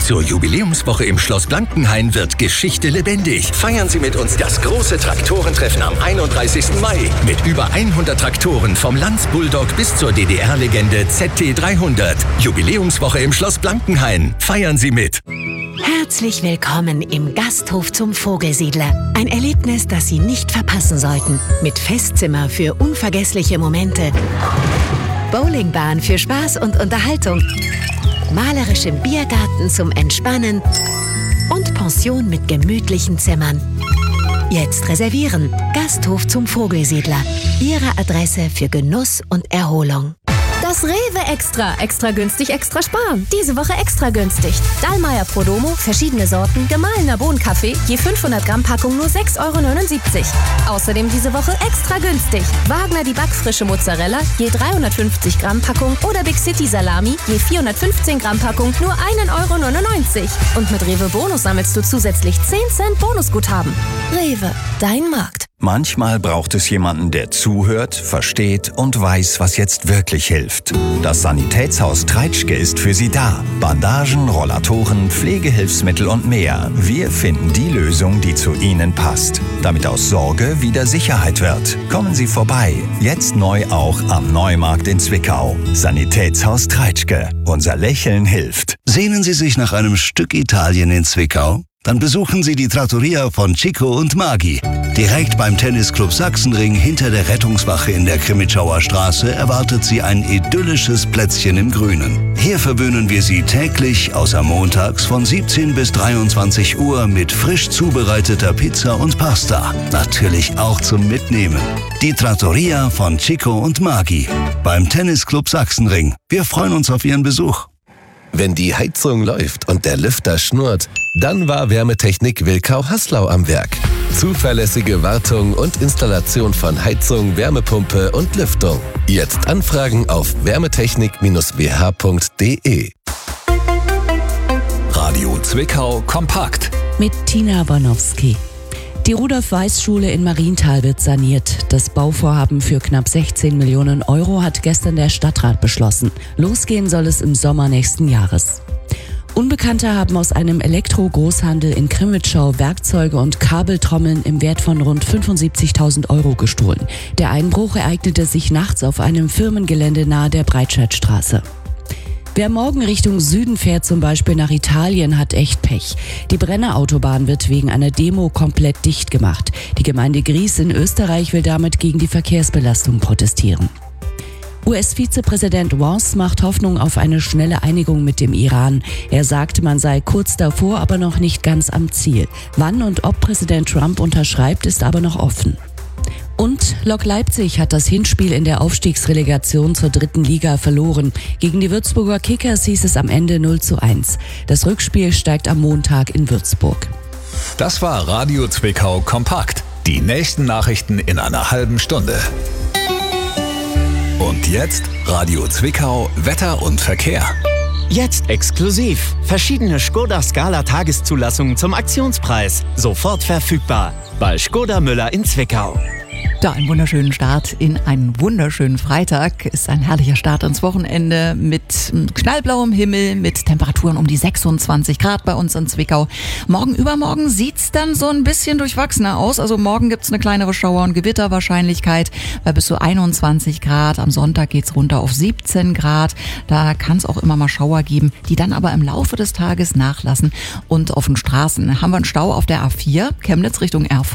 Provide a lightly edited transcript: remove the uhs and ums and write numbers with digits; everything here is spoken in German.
Zur Jubiläumswoche im Schloss Blankenhain wird Geschichte lebendig. Feiern Sie mit uns das große Traktorentreffen am 31. Mai. Mit über 100 Traktoren vom Lanz Bulldog bis zur DDR-Legende ZT300. Jubiläumswoche im Schloss Blankenhain. Feiern Sie mit. Herzlich willkommen im Gasthof zum Vogelsiedler. Ein Erlebnis, das Sie nicht verpassen sollten. Mit Festzimmer für unvergessliche Momente, Bowlingbahn für Spaß und Unterhaltung, malerischem Biergarten zum Entspannen und Pension mit gemütlichen Zimmern. Jetzt reservieren. Gasthof zum Vogelsiedler. Ihre Adresse für Genuss und Erholung. Das Rewe Extra. Extra günstig, extra sparen. Diese Woche extra günstig. Dallmayr Prodomo, verschiedene Sorten, gemahlener Bohnenkaffee, je 500 Gramm Packung nur 6,79 €. Außerdem diese Woche extra günstig. Wagner die backfrische Mozzarella, je 350 Gramm Packung oder Big City Salami, je 415 Gramm Packung nur 1,99 €. Und mit Rewe Bonus sammelst du zusätzlich 10 Cent Bonusguthaben. Rewe, dein Markt. Manchmal braucht es jemanden, der zuhört, versteht und weiß, was jetzt wirklich hilft. Das Sanitätshaus Treitschke ist für Sie da. Bandagen, Rollatoren, Pflegehilfsmittel und mehr. Wir finden die Lösung, die zu Ihnen passt. Damit aus Sorge wieder Sicherheit wird. Kommen Sie vorbei. Jetzt neu auch am Neumarkt in Zwickau. Sanitätshaus Treitschke. Unser Lächeln hilft. Sehnen Sie sich nach einem Stück Italien in Zwickau? Dann besuchen Sie die Trattoria von Chico und Maghi. Direkt beim Tennisclub Sachsenring hinter der Rettungswache in der Krimitschauer Straße erwartet Sie ein idyllisches Plätzchen im Grünen. Hier verwöhnen wir Sie täglich, außer montags von 17 bis 23 Uhr mit frisch zubereiteter Pizza und Pasta. Natürlich auch zum Mitnehmen. Die Trattoria von Chico und Maghi beim Tennisclub Sachsenring. Wir freuen uns auf Ihren Besuch. Wenn die Heizung läuft und der Lüfter schnurrt, dann war Wärmetechnik Wilkau-Haslau am Werk. Zuverlässige Wartung und Installation von Heizung, Wärmepumpe und Lüftung. Jetzt anfragen auf wärmetechnik-bh.de. Radio Zwickau kompakt. Mit Tina Warnowski. Die Rudolf-Weiß-Schule in Marienthal wird saniert. Das Bauvorhaben für knapp 16 Millionen € hat gestern der Stadtrat beschlossen. Losgehen soll es im Sommer nächsten Jahres. Unbekannte haben aus einem Elektro-Großhandel in Krimitschau Werkzeuge und Kabeltrommeln im Wert von rund 75.000 € gestohlen. Der Einbruch ereignete sich nachts auf einem Firmengelände nahe der Breitscheidstraße. Wer morgen Richtung Süden fährt, zum Beispiel nach Italien, hat echt Pech. Die Brennerautobahn wird wegen einer Demo komplett dicht gemacht. Die Gemeinde Gries in Österreich will damit gegen die Verkehrsbelastung protestieren. US-Vizepräsident Vance macht Hoffnung auf eine schnelle Einigung mit dem Iran. Er sagt, man sei kurz davor, aber noch nicht ganz am Ziel. Wann und ob Präsident Trump unterschreibt, ist aber noch offen. Und Lok Leipzig hat das Hinspiel in der Aufstiegsrelegation zur 3. Liga verloren. Gegen die Würzburger Kickers hieß es am Ende 0:1. Das Rückspiel steigt am Montag in Würzburg. Das war Radio Zwickau kompakt. Die nächsten Nachrichten in einer halben Stunde. Und jetzt Radio Zwickau Wetter und Verkehr. Jetzt exklusiv. Verschiedene Škoda Scala Tageszulassungen zum Aktionspreis. Sofort verfügbar. Bei Škoda Müller in Zwickau. Da einen wunderschönen Start in einen wunderschönen Freitag. Ist ein herrlicher Start ins Wochenende mit knallblauem Himmel, mit Temperaturen um die 26 Grad bei uns in Zwickau. Morgen, übermorgen sieht's dann so ein bisschen durchwachsener aus. Also morgen gibt's eine kleinere Schauer- und Gewitterwahrscheinlichkeit bei bis zu 21 Grad. Am Sonntag geht's runter auf 17 Grad. Da kann es auch immer mal Schauer geben, die dann aber im Laufe des Tages nachlassen. Und auf den Straßen haben wir einen Stau auf der A4, Chemnitz Richtung Erfurt.